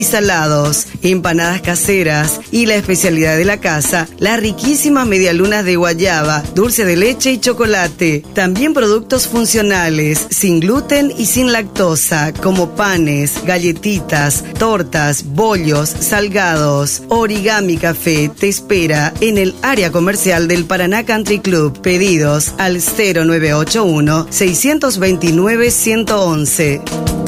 y salados, empanadas caseras y la especialidad de la casa, las riquísimas medialunas de guayaba, dulce de leche y chocolate. También productos funcionales, sin gluten y sin lactosa, como panes, galletitas, tortas, bollos, salgados. Origami Café te espera en el área comercial del Paraná Country Club. Pedidos al 0981 629 111.